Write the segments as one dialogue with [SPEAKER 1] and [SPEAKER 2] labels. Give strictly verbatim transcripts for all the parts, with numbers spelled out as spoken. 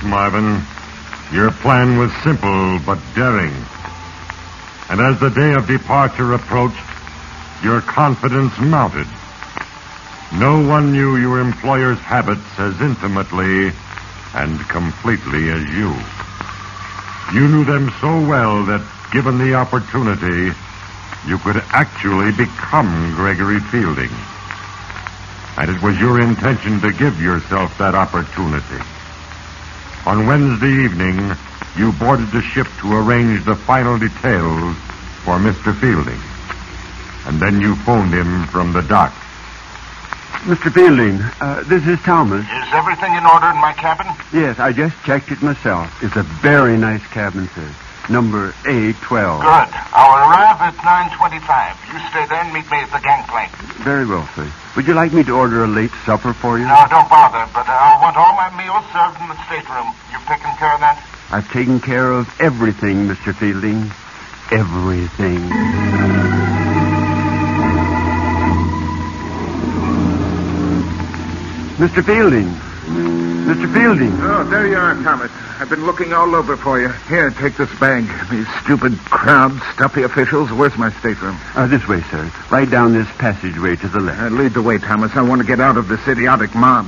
[SPEAKER 1] Marvin. Your plan was simple but daring. And as the day of departure approached, your confidence mounted. No one knew your employer's habits as intimately and completely as you. You knew them so well that, given the opportunity, you could actually become Gregory Fielding. And it was your intention to give yourself that opportunity. On Wednesday evening, you boarded the ship to arrange the final details for Mister Fielding. And then you phoned him from the dock.
[SPEAKER 2] Mister Fielding, uh, this is Thomas.
[SPEAKER 3] Is everything in order in my cabin?
[SPEAKER 2] Yes, I just checked it myself. It's a very nice cabin, sir. Number A twelve.
[SPEAKER 3] Good. I'll arrive at nine twenty-five. You stay there and meet me at the gangplank.
[SPEAKER 2] Very well, sir. Would you like me to order a late supper for you?
[SPEAKER 3] No, don't bother, but I'll want all my meals served in the stateroom. You've taken care of that?
[SPEAKER 2] I've taken care of everything, Mister Fielding. Everything. Mister Fielding. Mister Fielding.
[SPEAKER 4] Oh, there you are, Thomas. I've been looking all over for you. Here, take this bag. These stupid crowd, stuffy officials. Where's my stateroom?
[SPEAKER 2] Uh, this way, sir. Right down this passageway to the left.
[SPEAKER 4] Uh, lead the way, Thomas. I want to get out of this idiotic mob.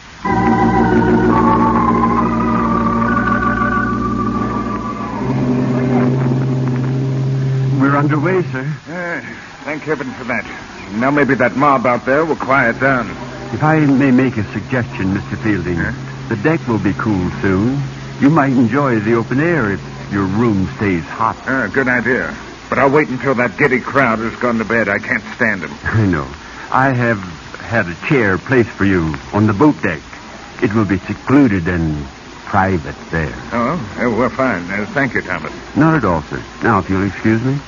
[SPEAKER 2] We're underway, sir.
[SPEAKER 4] Uh, thank heaven for that. Now maybe that mob out there will quiet down.
[SPEAKER 2] If I may make a suggestion, Mister Fielding,
[SPEAKER 4] Huh?
[SPEAKER 2] the deck will be cool soon. You might enjoy the open air if your room stays hot.
[SPEAKER 4] Uh, good idea. But I'll wait until that giddy crowd has gone to bed. I can't stand them.
[SPEAKER 2] I know. I have had a chair placed for you on the boat deck. It will be secluded and private there.
[SPEAKER 4] Oh, uh, well, fine. Uh, thank you, Thomas.
[SPEAKER 2] Not at all, sir. Now, if you'll excuse me.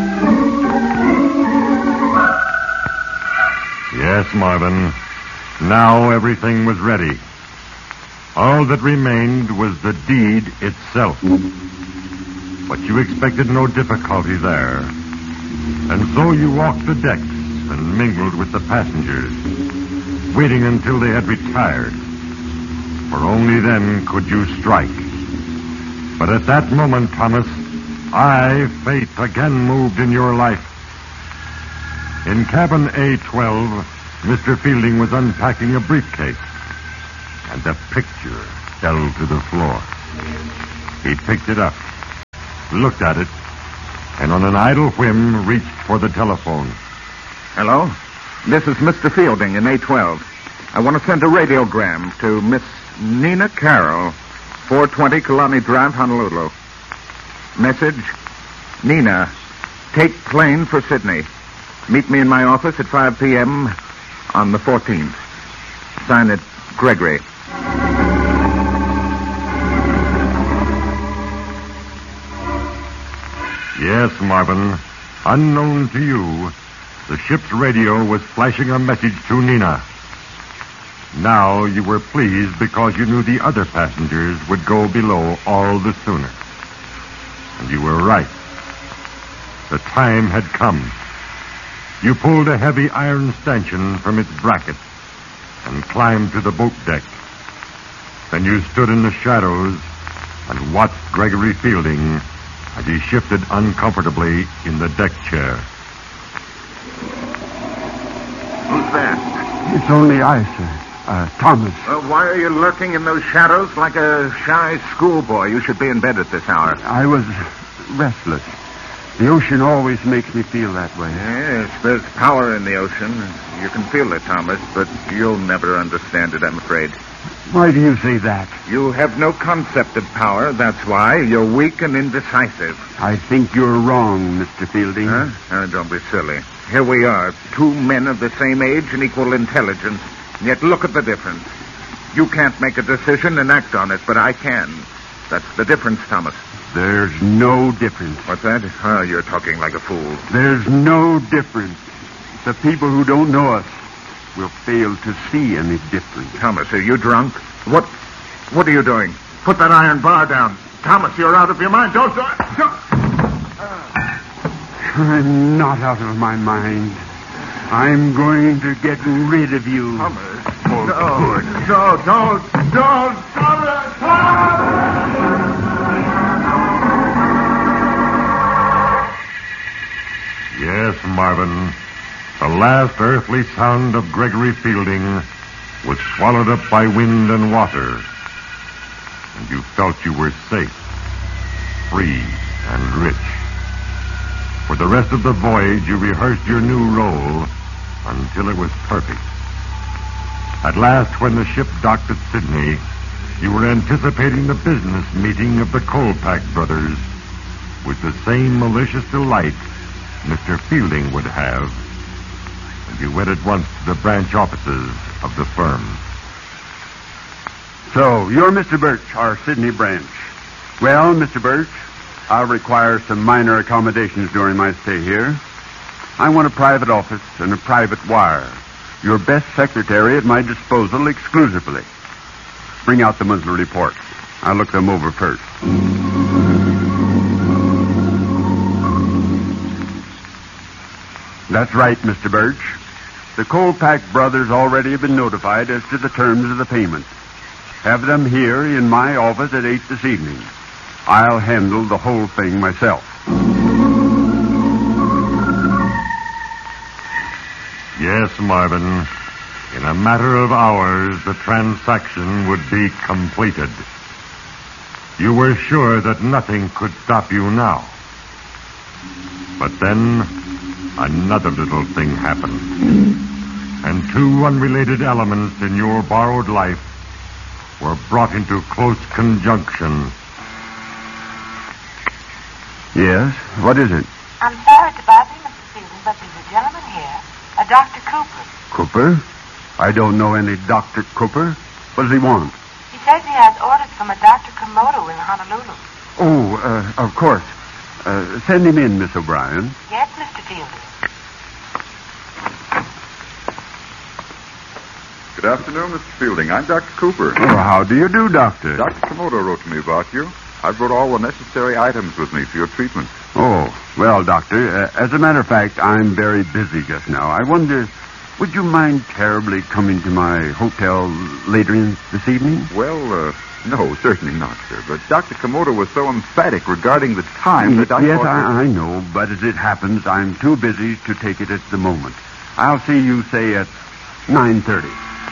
[SPEAKER 1] Yes, Marvin. Now everything was ready. All that remained was the deed itself. But you expected no difficulty there. And so you walked the decks and mingled with the passengers, waiting until they had retired. For only then could you strike. But at that moment, Thomas, I, fate, again moved in your life. In cabin A twelve, Mister Fielding was unpacking a briefcase, and a picture fell to the floor. He picked it up, looked at it, and on an idle whim reached for the telephone.
[SPEAKER 4] Hello? This is Mister Fielding in A twelve. I want to send a radiogram to Miss Nina Carroll, four twenty Kalani Drive, Honolulu. Message: Nina, take plane for Sydney. Meet me in my office at five p.m. on the fourteenth. Sign it, Gregory.
[SPEAKER 1] Yes, Marvin. Unknown to you, the ship's radio was flashing a message to Nina. Now you were pleased because you knew the other passengers would go below all the sooner. And you were right. The time had come. You pulled a heavy iron stanchion from its bracket and climbed to the boat deck. Then you stood in the shadows and watched Gregory Fielding as he shifted uncomfortably in the deck chair.
[SPEAKER 4] Who's that?
[SPEAKER 2] It's only I, sir. Uh, Thomas.
[SPEAKER 4] Uh, why are you lurking in those shadows like a shy schoolboy? You should be in bed at this hour.
[SPEAKER 2] I was restless. The ocean always makes me feel that way.
[SPEAKER 4] Yes, there's power in the ocean. You can feel it, Thomas, but you'll never understand it, I'm afraid.
[SPEAKER 2] Why do you say that?
[SPEAKER 4] You have no concept of power, that's why. You're weak and indecisive.
[SPEAKER 2] I think you're wrong, Mister Fielding.
[SPEAKER 4] Huh? Oh, don't be silly. Here we are, two men of the same age and equal intelligence. Yet look at the difference. You can't make a decision and act on it, but I can. That's the difference, Thomas.
[SPEAKER 2] There's no difference.
[SPEAKER 4] What's that? Oh, you're talking like a fool.
[SPEAKER 2] There's no difference. The people who don't know us will fail to see any difference.
[SPEAKER 4] Thomas, are you drunk? What What are you doing? Put that iron bar down. Thomas, you're out of your mind. Don't... don't, don't.
[SPEAKER 2] I'm not out of my mind. I'm going to get rid of you.
[SPEAKER 4] Thomas.
[SPEAKER 2] For
[SPEAKER 4] no,
[SPEAKER 2] good.
[SPEAKER 4] No, don't. Don't. Thomas. Thomas!
[SPEAKER 1] Yes, Marvin. The last earthly sound of Gregory Fielding was swallowed up by wind and water. And you felt you were safe, free, and rich. For the rest of the voyage, you rehearsed your new role until it was perfect. At last, when the ship docked at Sydney, you were anticipating the business meeting of the Colpack brothers with the same malicious delight Mister Fielding would have. And you went at once to the branch offices of the firm.
[SPEAKER 2] So, you're Mister Birch, our Sydney branch. Well, Mister Birch, I'll require some minor accommodations during my stay here. I want a private office and a private wire. Your best secretary at my disposal exclusively. Bring out the monthly reports. I'll look them over first. That's right, Mister Birch. The Colpack brothers already have been notified as to the terms of the payment. Have them here in my office at eight this evening. I'll handle the whole thing myself.
[SPEAKER 1] Yes, Marvin. In a matter of hours, the transaction would be completed. You were sure that nothing could stop you now. But then, another little thing happened. And two unrelated elements in your borrowed life were brought into close conjunction.
[SPEAKER 2] Yes? What is it?
[SPEAKER 5] I'm sorry to bother you, Mister Fielding, but there's a gentleman here, a Doctor Cooper.
[SPEAKER 2] Cooper? I don't know any Doctor Cooper. What does he want?
[SPEAKER 5] He says he has orders from a Doctor Komodo in Honolulu.
[SPEAKER 2] Oh, uh, of course. Uh, send him in, Miss O'Brien.
[SPEAKER 5] Yes, Mister Fielding.
[SPEAKER 6] Good afternoon, Mister Fielding. I'm Doctor Cooper.
[SPEAKER 2] Oh, how do you do, Doctor?
[SPEAKER 6] Doctor Komodo wrote to me about you. I brought all the necessary items with me for your treatment.
[SPEAKER 2] Oh, well, Doctor, uh, as a matter of fact, I'm very busy just now. I wonder, would you mind terribly coming to my hotel later in this evening?
[SPEAKER 6] Well, uh, no, certainly not, sir. But Doctor Komodo was so emphatic regarding the time that I
[SPEAKER 2] Yes,
[SPEAKER 6] thought...
[SPEAKER 2] I, I know, but as it happens, I'm too busy to take it at the moment. I'll see you, say, at nine thirty.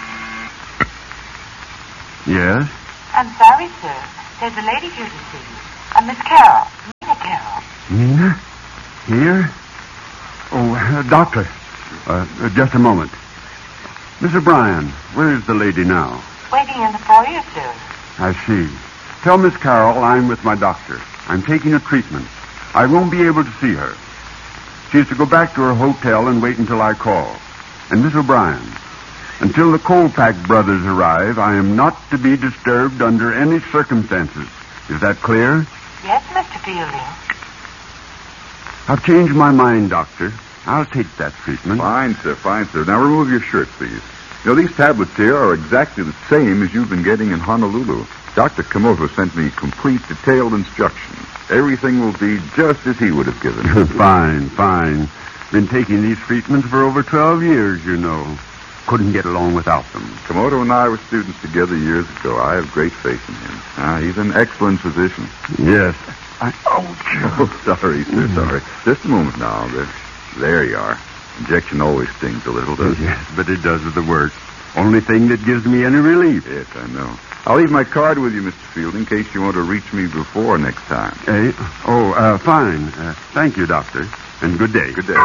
[SPEAKER 2] Yes?
[SPEAKER 5] I'm sorry, sir. There's a lady here to see you. A Miss Carroll. Nina Carroll.
[SPEAKER 2] Nina? Here? Oh, uh, Doctor. Uh, uh, just a moment. Miss O'Brien, where's the lady now?
[SPEAKER 5] Waiting in the foyer, sir.
[SPEAKER 2] I see. Tell Miss Carroll I'm with my doctor. I'm taking a treatment. I won't be able to see her. She's to go back to her hotel and wait until I call. And Miss O'Brien, until the Colpack brothers arrive, I am not to be disturbed under any circumstances. Is that clear?
[SPEAKER 5] Yes, Mister Fielding.
[SPEAKER 2] I've changed my mind, Doctor. I'll take that treatment.
[SPEAKER 6] Fine, sir, fine, sir. Now remove your shirt, please. You know, these tablets here are exactly the same as you've been getting in Honolulu. Doctor Komodo sent me complete, detailed instructions. Everything will be just as he would have given it.
[SPEAKER 2] Fine, fine. Been taking these treatments for over twelve years, you know. Couldn't get along without them.
[SPEAKER 6] Komodo and I were students together years ago. I have great faith in him. Ah, he's an excellent physician.
[SPEAKER 2] Yes. I, oh,
[SPEAKER 6] Oh, sorry, sir, sorry. Just a moment now. There, there you are. Injection always stings a little, doesn't it?
[SPEAKER 2] Yes, but it does the work. Only thing that gives me any relief.
[SPEAKER 6] Yes, I know. I'll leave my card with you, Mister Field, in case you want to reach me before next time.
[SPEAKER 2] Eh? Oh, uh, fine. Uh, thank you, Doctor. And good day.
[SPEAKER 6] Good day.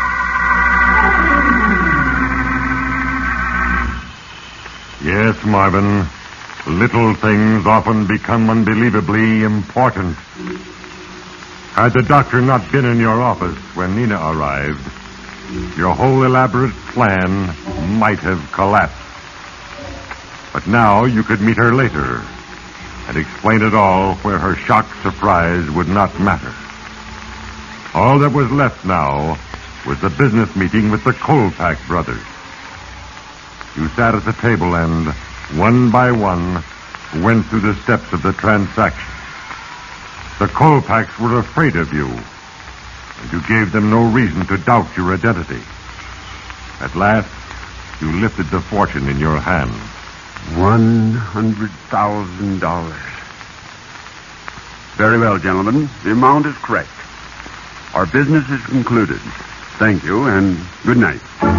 [SPEAKER 1] Yes, Marvin. Little things often become unbelievably important. Had the doctor not been in your office when Nina arrived, your whole elaborate plan might have collapsed. But now you could meet her later and explain it all where her shocked surprise would not matter. All that was left now was the business meeting with the Colpack brothers. You sat at the table and, one by one, went through the steps of the transaction. The Colpacks were afraid of you, and you gave them no reason to doubt your identity. At last, you lifted the fortune in your hand.
[SPEAKER 2] One hundred thousand dollars. Very well, gentlemen. The amount is correct. Our business is concluded. Thank you, and good night.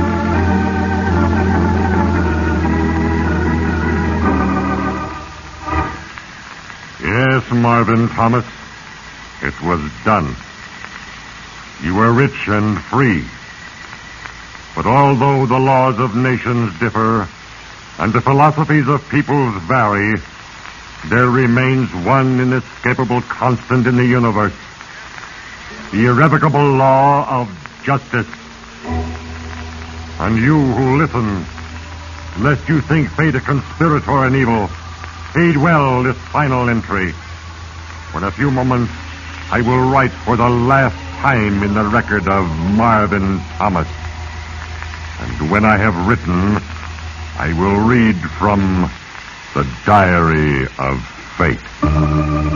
[SPEAKER 1] Yes, Marvin Thomas, it was done. You were rich and free. But although the laws of nations differ and the philosophies of peoples vary, there remains one inescapable constant in the universe: the irrevocable law of justice. And you who listen, lest you think fate a conspirator in evil, heed well this final entry. For in a few moments, I will write for the last time in the record of Marvin Thomas. And when I have written, I will read from the Diary of Fate.